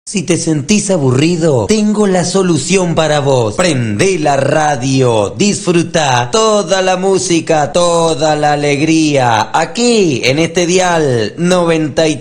Si te sentís aburrido, tengo la solución para vos. Prendé la radio, disfruta toda la música, toda la alegría, aquí en este dial 93.